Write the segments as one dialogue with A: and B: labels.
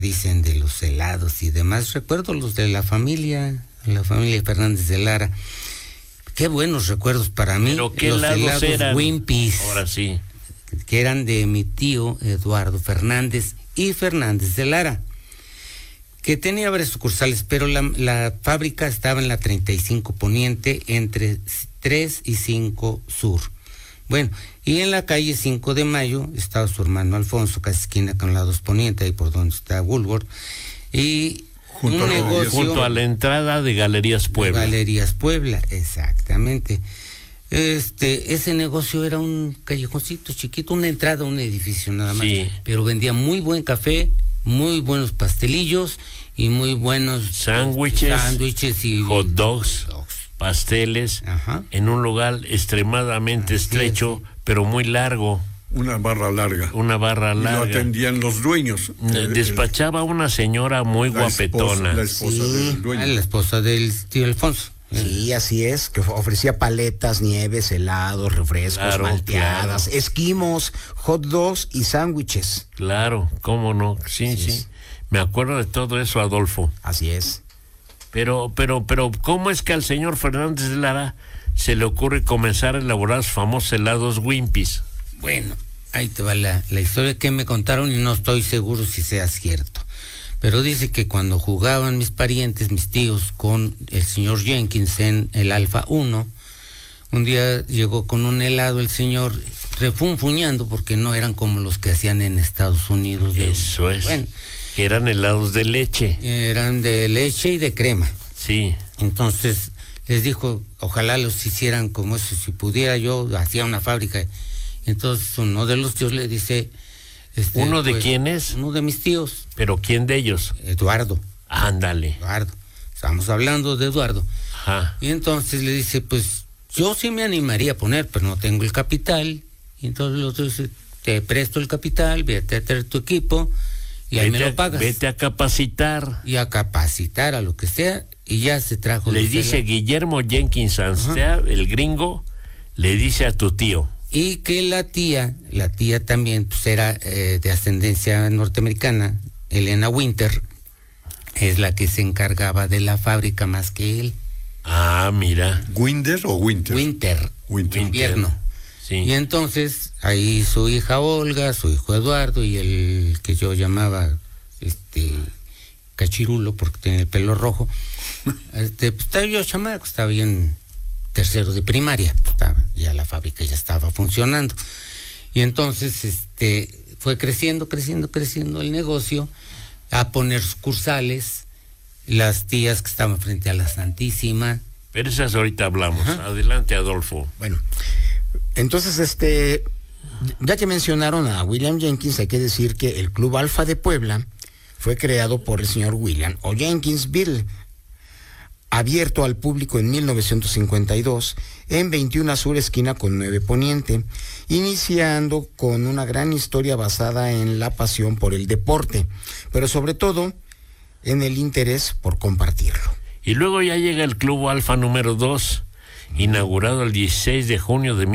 A: dicen de los helados y demás. Recuerdo los de la familia Fernández de Lara. Qué buenos recuerdos para mí.
B: ¿Pero qué
A: los
B: helados eran?
A: Wimpy's.
B: Ahora sí.
A: Que eran de mi tío Eduardo Fernández y Fernández de Lara, que tenía varias sucursales, pero la fábrica estaba en la 35 Poniente, entre 3 y 5 Sur. Bueno, y en la calle 5 de Mayo estaba su hermano Alfonso, casi esquina con la 2 Poniente, ahí por donde está Woolworth, y
B: junto a la entrada de Galerías Puebla.
A: Galerías Puebla, exactamente. Ese negocio era un callejoncito chiquito, una entrada a un edificio nada más,
B: sí.
A: Pero vendía muy buen café, muy buenos pastelillos y muy buenos sándwiches y
B: hot dogs, pasteles.
A: Ajá.
B: En un lugar extremadamente estrecho, pero muy largo.
C: Una barra larga.
B: Y lo
C: atendían los dueños.
B: Despachaba una señora muy guapetona.
C: La esposa del dueño.
A: La esposa del tío Alfonso.
D: Sí, así es, que ofrecía paletas, nieves, helados, refrescos, malteadas, esquimos, hot dogs y sándwiches.
B: Claro, cómo no, sí. Me acuerdo de todo eso, Adolfo.
D: Así es.
B: Pero, ¿cómo es que al señor Fernández de Lara se le ocurre comenzar a elaborar los famosos helados Wimpy's?
A: Bueno, ahí te va la historia que me contaron y no estoy seguro si sea cierto. Pero dice que cuando jugaban mis parientes, mis tíos, con el señor Jenkins en el Alfa 1, un día llegó con un helado el señor refunfuñando porque no eran como los que hacían en Estados Unidos.
B: Eso es. Bueno, eran helados de leche.
A: Eran de leche y de crema.
B: Sí.
A: Entonces les dijo, ojalá los hicieran como eso, si pudiera yo, hacía una fábrica. Entonces uno de los tíos le dice...
B: ¿Uno de quiénes?
A: Uno de mis tíos.
B: ¿Pero quién de ellos?
A: Eduardo.
B: Ándale.
A: Eduardo. Estamos hablando de Eduardo.
B: Ajá.
A: Y entonces le dice, pues yo sí me animaría a poner, pero no tengo el capital. Y entonces el otro dice, te presto el capital, vete a tener tu equipo y ahí me lo pagas.
B: Vete a capacitar.
A: Y a capacitar a lo que sea, y ya se trajo.
B: Le dice Guillermo Jenkins Anstea, el gringo, le dice a tu tío.
A: Y que la tía también pues era de ascendencia norteamericana, Elena Winter, es la que se encargaba de la fábrica más que él.
B: Ah, mira.
C: ¿Winder o Winter?
A: Winter. Invierno.
B: Sí.
A: Y entonces ahí su hija Olga, su hijo Eduardo y el que yo llamaba Cachirulo porque tenía el pelo rojo. Pues estaba yo chamaco, estaba bien tercero de primaria, ya la fábrica ya estaba funcionando. Y entonces fue creciendo el negocio, a poner sucursales, las tías que estaban frente a la Santísima.
B: Pero esas ahorita hablamos.
A: Ajá.
B: Adelante, Adolfo.
D: Bueno, entonces ya que mencionaron a William Jenkins, hay que decir que el Club Alfa de Puebla fue creado por el señor William O. Jenkinsville, abierto al público en 1952 en 21 Sur esquina con 9 Poniente, iniciando con una gran historia basada en la pasión por el deporte, pero sobre todo en el interés por compartirlo.
B: Y luego ya llega el Club Alfa número 2, inaugurado el 16 de junio de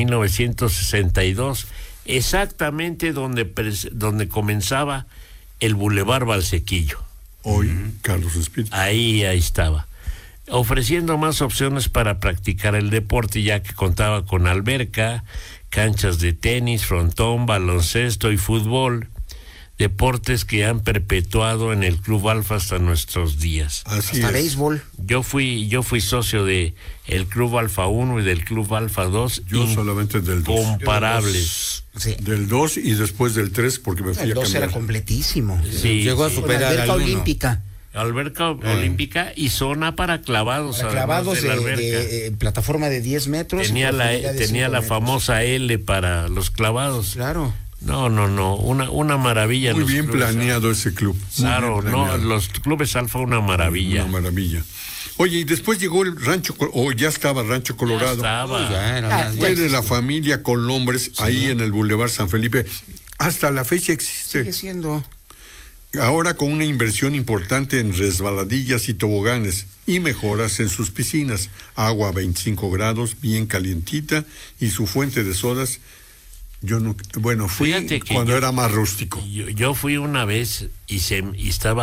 B: 1962, exactamente donde comenzaba el Boulevard Valsequillo.
C: Hoy, Carlos Espíritu.
B: Ahí estaba, ofreciendo más opciones para practicar el deporte, ya que contaba con alberca, canchas de tenis, frontón, baloncesto y fútbol, deportes que han perpetuado en el Club Alfa hasta nuestros días.
C: Así
D: hasta
C: es.
D: béisbol.
B: Yo fui socio de el Club Alfa 1 y del Club Alfa 2.
C: Yo solamente del 2.
B: Comparables.
D: Sí.
C: Del 2 y después del 3 porque me fui
D: El
C: a
D: 2
C: cambiar.
D: era completísimo.
B: Sí,
A: Llegó a
B: sí.
A: superar
D: Con alberca
A: al 1.
D: olímpica.
B: Alberca olímpica y zona para clavados.
D: Para clavados
B: de la alberca.
D: de plataforma de 10 metros.
B: Tenía la
D: 5 metros.
B: famosa L para los clavados.
D: Claro.
B: No, una maravilla.
C: Muy
B: los
C: bien
B: clubes
C: planeado ese club. Muy
B: Claro,
C: bien
B: no,
C: planeado.
B: los clubes Alfa una maravilla.
C: Una maravilla. Oye, y después llegó el Rancho, o ya estaba Rancho Colorado.
B: Ya estaba.
A: Ya era
C: Fue de la familia Colombres, ahí en el Boulevard San Felipe. Hasta la fecha existe.
D: Sigue siendo.
C: Ahora con una inversión importante en resbaladillas y toboganes y mejoras en sus piscinas. Agua a 25 grados, bien calientita, y su fuente de sodas. Fui
B: Fíjate que
C: cuando era más rústico.
B: Yo fui una vez y estaba